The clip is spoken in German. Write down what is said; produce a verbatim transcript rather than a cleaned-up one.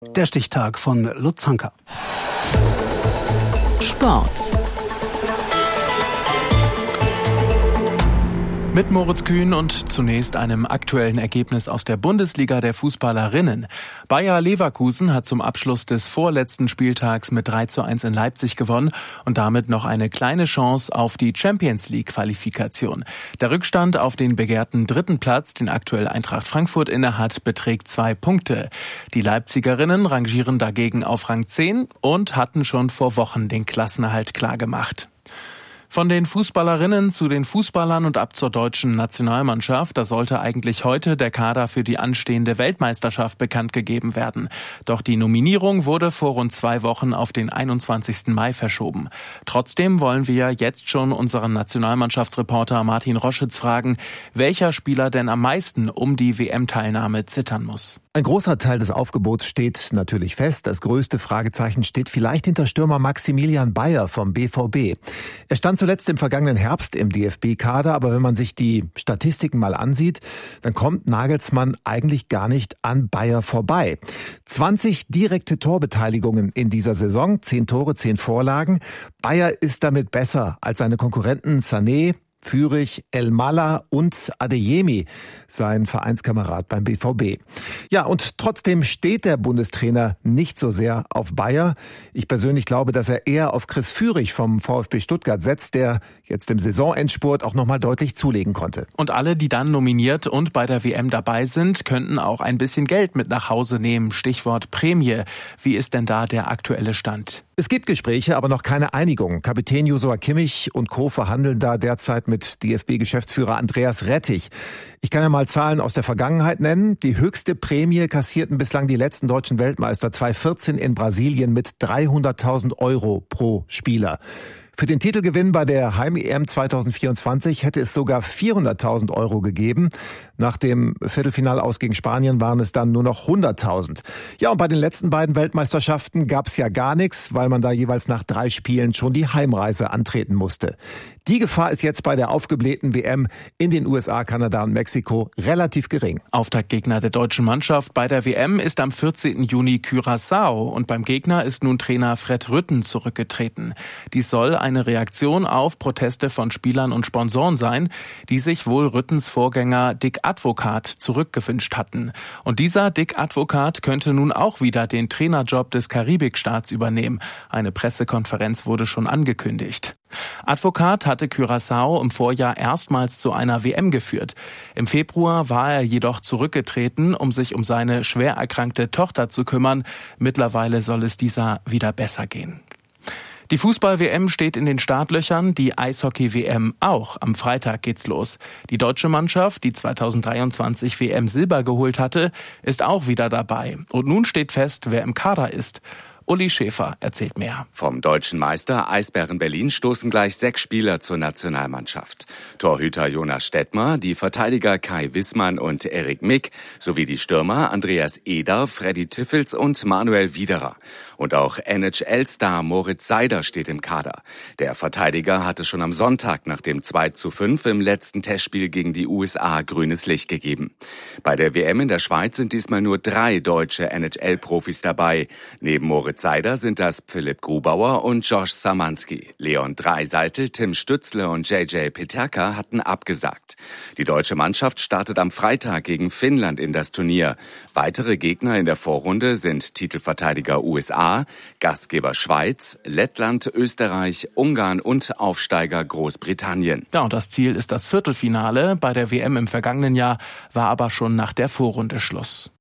Der Stichtag von Lutz Hanker. Sport. Mit Moritz Kühn und zunächst einem aktuellen Ergebnis aus der Bundesliga der Fußballerinnen. Bayer Leverkusen hat zum Abschluss des vorletzten Spieltags mit drei zu eins in Leipzig gewonnen und damit noch eine kleine Chance auf die Champions-League-Qualifikation. Der Rückstand auf den begehrten dritten Platz, den aktuell Eintracht Frankfurt innehat, beträgt zwei Punkte. Die Leipzigerinnen rangieren dagegen auf Rang zehn und hatten schon vor Wochen den Klassenerhalt klargemacht. Von den Fußballerinnen zu den Fußballern und ab zur deutschen Nationalmannschaft. Da sollte eigentlich heute der Kader für die anstehende Weltmeisterschaft bekannt gegeben werden. Doch die Nominierung wurde vor rund zwei Wochen auf den einundzwanzigsten Mai verschoben. Trotzdem wollen wir jetzt schon unseren Nationalmannschaftsreporter Martin Roschitz fragen, welcher Spieler denn am meisten um die W M-Teilnahme zittern muss. Ein großer Teil des Aufgebots steht natürlich fest. Das größte Fragezeichen steht vielleicht hinter Stürmer Maximilian Bayer vom B V B. Er stand zuletzt im vergangenen Herbst im D F B-Kader, aber wenn man sich die Statistiken mal ansieht, dann kommt Nagelsmann eigentlich gar nicht an Bayer vorbei. zwanzig direkte Torbeteiligungen in dieser Saison, zehn Tore, zehn Vorlagen. Bayer ist damit besser als seine Konkurrenten Sané, Führig, Elmala und Adeyemi, sein Vereinskamerad beim B V B. Ja, und trotzdem steht der Bundestrainer nicht so sehr auf Bayer. Ich persönlich glaube, dass er eher auf Chris Führig vom VfB Stuttgart setzt, der jetzt im Saisonendspurt auch nochmal deutlich zulegen konnte. Und alle, die dann nominiert und bei der W M dabei sind, könnten auch ein bisschen Geld mit nach Hause nehmen. Stichwort Prämie. Wie ist denn da der aktuelle Stand? Es gibt Gespräche, aber noch keine Einigung. Kapitän Joshua Kimmich und Co. verhandeln da derzeit mit D F B-Geschäftsführer Andreas Rettich. Ich kann ja mal Zahlen aus der Vergangenheit nennen. Die höchste Prämie kassierten bislang die letzten deutschen Weltmeister zweitausendvierzehn in Brasilien mit dreihunderttausend Euro pro Spieler. Für den Titelgewinn bei der Heim-E M zweitausendvierundzwanzig hätte es sogar vierhunderttausend Euro gegeben. Nach dem Viertelfinalaus gegen Spanien waren es dann nur noch hunderttausend. Ja, und bei den letzten beiden Weltmeisterschaften gab es ja gar nichts, weil man da jeweils nach drei Spielen schon die Heimreise antreten musste. Die Gefahr ist jetzt bei der aufgeblähten W M in den U S A, Kanada und Mexiko relativ gering. Auftaktgegner der deutschen Mannschaft bei der W M ist am vierzehnten Juni Curaçao und beim Gegner ist nun Trainer Fred Rutten zurückgetreten. Dies soll eine Reaktion auf Proteste von Spielern und Sponsoren sein, die sich wohl Ruttens Vorgänger Dick Advocaat zurückgewünscht hatten. Und dieser Dick Advocaat könnte nun auch wieder den Trainerjob des Karibikstaats übernehmen. Eine Pressekonferenz wurde schon angekündigt. Advocaat hatte Curaçao im Vorjahr erstmals zu einer W M geführt. Im Februar war er jedoch zurückgetreten, um sich um seine schwer erkrankte Tochter zu kümmern. Mittlerweile soll es dieser wieder besser gehen. Die Fußball-W M steht in den Startlöchern, die Eishockey-W M auch. Am Freitag geht's los. Die deutsche Mannschaft, die zweitausenddreiundzwanzig W M Silber geholt hatte, ist auch wieder dabei. Und nun steht fest, wer im Kader ist. Uli Schäfer erzählt mehr. Vom deutschen Meister Eisbären Berlin stoßen gleich sechs Spieler zur Nationalmannschaft. Torhüter Jonas Stettmar, die Verteidiger Kai Wissmann und Erik Mick sowie die Stürmer Andreas Eder, Freddy Tiffels und Manuel Widerer. Und auch N H L-Star Moritz Seider steht im Kader. Der Verteidiger hatte schon am Sonntag nach dem zwei zu fünf im letzten Testspiel gegen die U S A grünes Licht gegeben. Bei der W M in der Schweiz sind diesmal nur drei deutsche N H L-Profis dabei. Neben Moritz Seider sind das Philipp Grubauer und Josh Samanski. Leon Dreiseitel, Tim Stützle und J J Peterka hatten abgesagt. Die deutsche Mannschaft startet am Freitag gegen Finnland in das Turnier. Weitere Gegner in der Vorrunde sind Titelverteidiger U S A, Gastgeber Schweiz, Lettland, Österreich, Ungarn und Aufsteiger Großbritannien. Ja, und das Ziel ist das Viertelfinale. Bei der W M im vergangenen Jahr war aber schon nach der Vorrunde Schluss.